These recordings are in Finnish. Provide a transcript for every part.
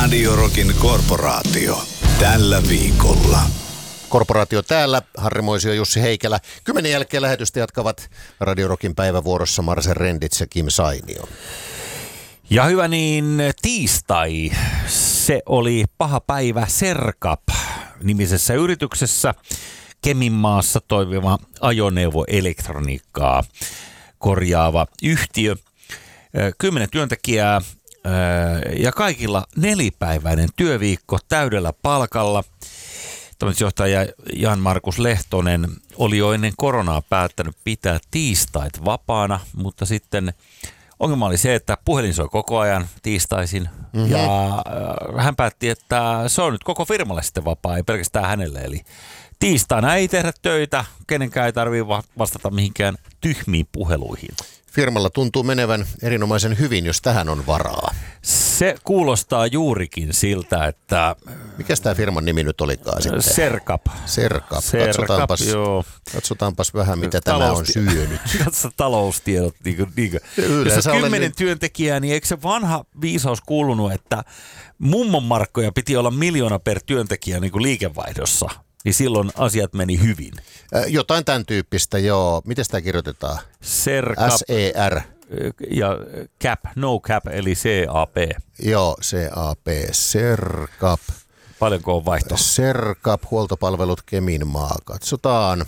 Radio Rockin korporaatio. Tällä viikolla. Korporaatio täällä, Harri Moisio, Jussi Heikelä. 10 jälkeen lähetystä jatkavat Radio Rockin päivävuorossa Marcel Rendits ja Kim Sainio. Ja hyvä niin, tiistai. Se oli paha päivä Serkap-nimisessä yrityksessä. Keminmaassa toimiva ajoneuvoelektroniikkaa korjaava yhtiö. 10 työntekijää ja kaikilla 4-päiväinen työviikko täydellä palkalla. Toimitusjohtaja Jan-Markus Lehtonen oli jo ennen koronaa päättänyt pitää tiistait vapaana, mutta sitten ongelma oli se, että puhelin soi koko ajan tiistaisin ja hän päätti, että se on nyt koko firmalle sitten vapaa, ei pelkästään hänelle. Eli tiistaina ei tehdä töitä, kenenkään ei tarvitse vastata mihinkään tyhmiin puheluihin. Firmalla tuntuu menevän erinomaisen hyvin, jos tähän on varaa. Se kuulostaa juurikin siltä, että... Mikäs tämä firman nimi nyt olikaan sitten? Serkap. Serkap. Katsotaanpas vähän, mitä tämä on syönyt. Katso taloustiedot. Jos on 10 työntekijää, niin eikö se vanha viisaus kuulunut, että mummonmarkkoja piti olla 1 miljoona per työntekijä niin kuin liikevaihdossa? Niin silloin asiat meni hyvin. Jotain tämän tyyppistä, joo. Miten sitä kirjoitetaan? Serkap. S-E-R. Ja cap, no cap, eli CAP. Joo, CAP. Serkap. Paljonko on vaihto? Serkap, huoltopalvelut Keminmaa. Katsotaan.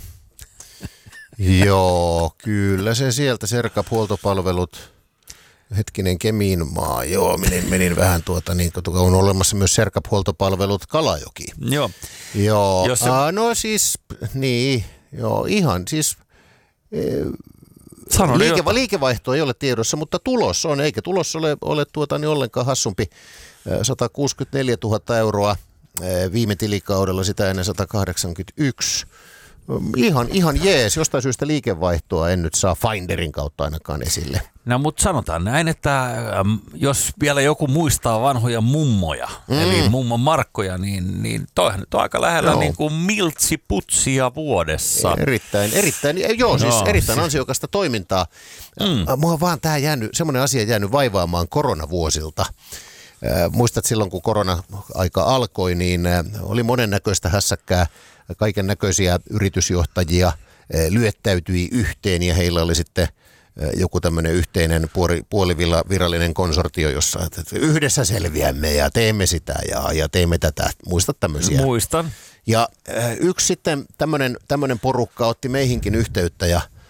Joo, kyllä se sieltä Serkap, huoltopalvelut. Hetkinen, Keminmaa. Joo, menin vähän on olemassa myös Serkap-huoltopalvelut Kalajoki. Joo. Joo, no siis, niin, joo, ihan siis, liikevaihto ei ole tiedossa, mutta tulos on, eikä tulos ole ollenkaan hassumpi. 164 000 euroa viime tilikaudella, sitä ennen 181. Ihan jees, jostain syystä liikevaihtoa en nyt saa Finderin kautta ainakaan esille. No mutta sanotaan näin, että jos vielä joku muistaa vanhoja mummoja, eli mummon markkoja, niin toihan nyt on aika lähellä niin kuin miltsiputsia vuodessa. Erittäin ansiokasta toimintaa. Mua on vaan semmoinen asia jäänyt vaivaamaan koronavuosilta. Muistat silloin, kun korona-aika alkoi, niin oli monennäköistä hässäkkää. Kaiken näköisiä yritysjohtajia lyöttäytyi yhteen ja heillä oli sitten joku tämmöinen yhteinen puolivirallinen konsortio, jossa yhdessä selviämme ja teemme sitä ja teemme tätä. Muistat tämmöisiä? Muistan. Ja yksi sitten tämmöinen porukka otti meihinkin yhteyttä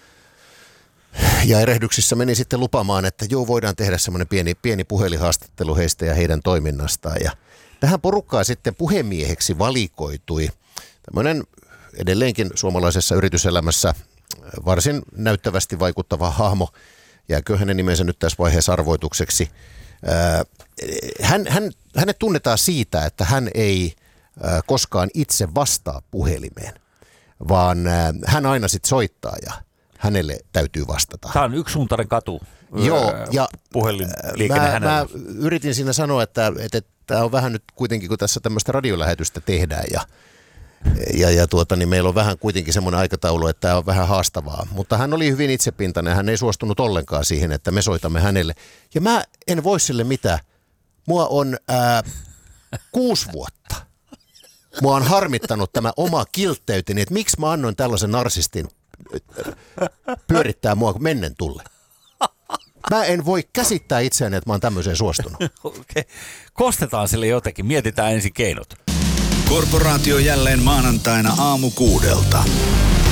ja erehdyksissä meni sitten lupamaan, että joo, voidaan tehdä semmoinen pieni puhelinhaastattelu heistä ja heidän toiminnastaan. Ja tähän porukkaan sitten puhemieheksi valikoitui tämmöinen edelleenkin suomalaisessa yrityselämässä varsin näyttävästi vaikuttava hahmo. Jääkö hänen nimensä nyt tässä vaiheessa arvoitukseksi. Hänet tunnetaan siitä, että hän ei koskaan itse vastaa puhelimeen, vaan hän aina sitten soittaa ja hänelle täytyy vastata. Tämä on yksisuuntainen katu. Joo, ja puhelinliikenne hänelle. Mä yritin siinä sanoa, että tämä on vähän nyt kuitenkin, kun tässä tämmöistä radiolähetystä tehdään niin meillä on vähän kuitenkin semmoinen aikataulu, että tämä on vähän haastavaa. Mutta hän oli hyvin itsepintainen, hän ei suostunut ollenkaan siihen, että me soitamme hänelle. Ja mä en voi sille mitään. Mua on 6 vuotta. Mua on harmittanut tämä oma kiltteyteni, että miksi mä annoin tällaisen narsistin pyörittää mua mennen tulle. Mä en voi käsittää itseäni, että mä oon tämmöiseen suostunut. Okay. Kostetaan sille jotenkin, mietitään ensin keinot. Korporaatio jälleen maanantaina aamu 6.